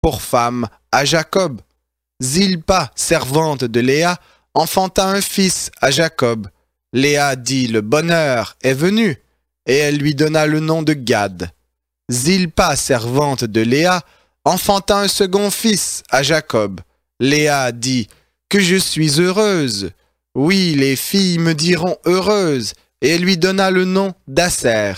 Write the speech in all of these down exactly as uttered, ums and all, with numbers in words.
pour femme à Jacob. Zilpa, servante de Léa, enfanta un fils à Jacob. Léa dit, le bonheur est venu, et elle lui donna le nom de Gad. Zilpa, servante de Léa, enfanta un second fils à Jacob. Léa dit, que je suis heureuse. Oui, les filles me diront heureuse, et elle lui donna le nom d'Aser.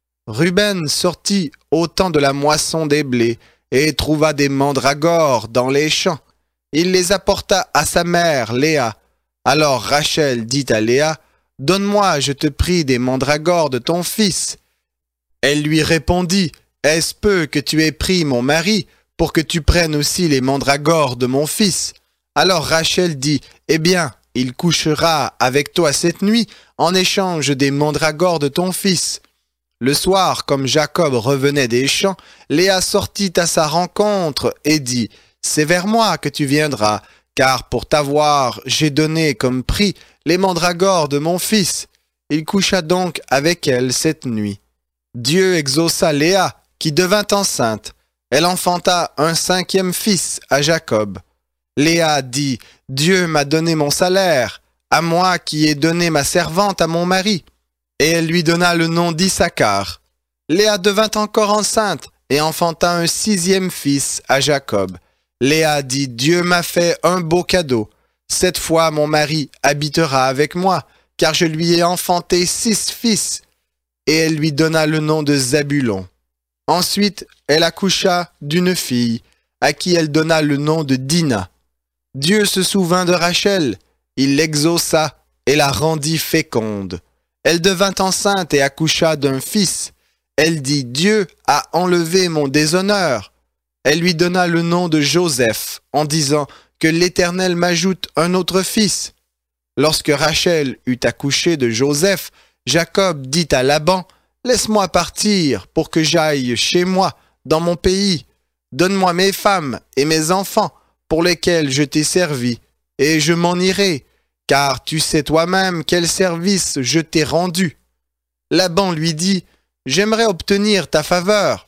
Ruben sortit au temps de la moisson des blés, et trouva des mandragores dans les champs. Il les apporta à sa mère, Léa. Alors Rachel dit à Léa, « Donne-moi, je te prie, des mandragores de ton fils. » Elle lui répondit, « Est-ce peu que tu aies pris mon mari, pour que tu prennes aussi les mandragores de mon fils ?» Alors Rachel dit, « Eh bien, il couchera avec toi cette nuit, en échange des mandragores de ton fils. » Le soir, comme Jacob revenait des champs, Léa sortit à sa rencontre et dit, « C'est vers moi que tu viendras, car pour t'avoir, j'ai donné comme prix les mandragores de mon fils. » Il coucha donc avec elle cette nuit. Dieu exauça Léa, qui devint enceinte. Elle enfanta un cinquième fils à Jacob. Léa dit, « Dieu m'a donné mon salaire, à moi qui ai donné ma servante à mon mari. » Et elle lui donna le nom d'Issachar. Léa devint encore enceinte et enfanta un sixième fils à Jacob. Léa dit, « Dieu m'a fait un beau cadeau. Cette fois mon mari habitera avec moi, car je lui ai enfanté six fils. » Et elle lui donna le nom de Zabulon. Ensuite, elle accoucha d'une fille, à qui elle donna le nom de Dina. Dieu se souvint de Rachel, il l'exauça et la rendit féconde. Elle devint enceinte et accoucha d'un fils. Elle dit, « Dieu a enlevé mon déshonneur. » Elle lui donna le nom de Joseph, en disant, « Que l'Éternel m'ajoute un autre fils. » Lorsque Rachel eut accouché de Joseph, Jacob dit à Laban, « Laisse-moi partir pour que j'aille chez moi, dans mon pays. Donne-moi mes femmes et mes enfants, pour lesquels je t'ai servi, et je m'en irai. Car tu sais toi-même quel service je t'ai rendu. » Laban lui dit, « J'aimerais obtenir ta faveur.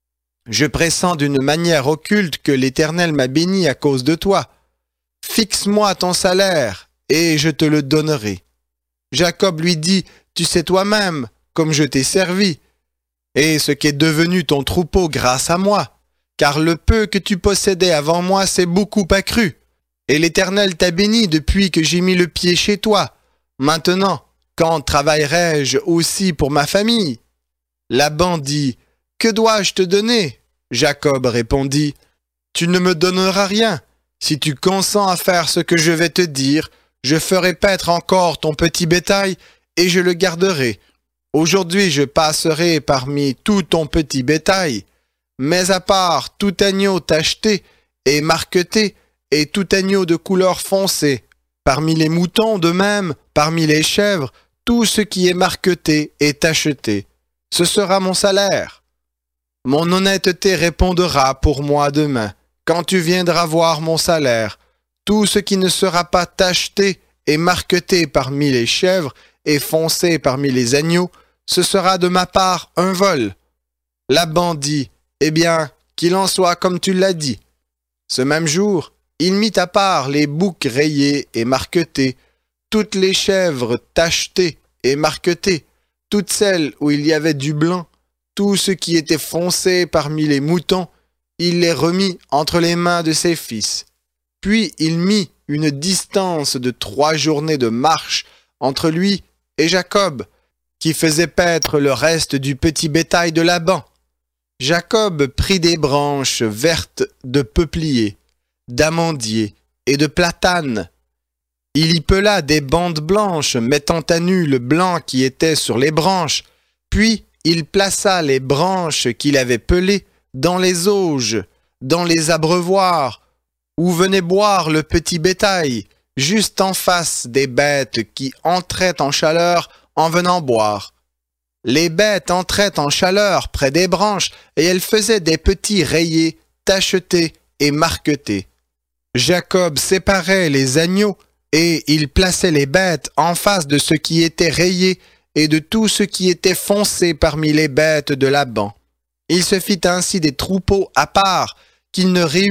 Je pressens d'une manière occulte que l'Éternel m'a béni à cause de toi. Fixe-moi ton salaire, et je te le donnerai. » Jacob lui dit, « Tu sais toi-même comme je t'ai servi, et ce qu'est devenu ton troupeau grâce à moi, car le peu que tu possédais avant moi s'est beaucoup accru. Et l'Éternel t'a béni depuis que j'ai mis le pied chez toi. Maintenant, quand travaillerai-je aussi pour ma famille? » Laban dit, « Que dois-je te donner ?» Jacob répondit, « Tu ne me donneras rien. Si tu consens à faire ce que je vais te dire, je ferai paître encore ton petit bétail et je le garderai. Aujourd'hui je passerai parmi tout ton petit bétail, mais à part tout agneau tacheté et marqueté, et tout agneau de couleur foncée. Parmi les moutons de même, parmi les chèvres, tout ce qui est marqueté et tacheté. Ce sera mon salaire. Mon honnêteté répondra pour moi demain, quand tu viendras voir mon salaire. Tout ce qui ne sera pas tacheté et marqueté parmi les chèvres et foncé parmi les agneaux, ce sera de ma part un vol. » Laban dit, « Eh bien, qu'il en soit comme tu l'as dit. » Ce même jour, il mit à part les boucs rayés et marquetés, toutes les chèvres tachetées et marquetées, toutes celles où il y avait du blanc, tout ce qui était foncé parmi les moutons, il les remit entre les mains de ses fils. Puis il mit une distance de trois journées de marche entre lui et Jacob, qui faisait paître le reste du petit bétail de Laban. Jacob prit des branches vertes de peuplier, d'amandier et de platane. Il y pela des bandes blanches mettant à nu le blanc qui était sur les branches, puis il plaça les branches qu'il avait pelées dans les auges, dans les abreuvoirs, où venait boire le petit bétail, juste en face des bêtes qui entraient en chaleur en venant boire. Les bêtes entraient en chaleur près des branches et elles faisaient des petits rayés, tachetés et marquetés. Jacob séparait les agneaux et il plaçait les bêtes en face de ce qui était rayé et de tout ce qui était foncé parmi les bêtes de Laban. Il se fit ainsi des troupeaux à part qu'il ne réunit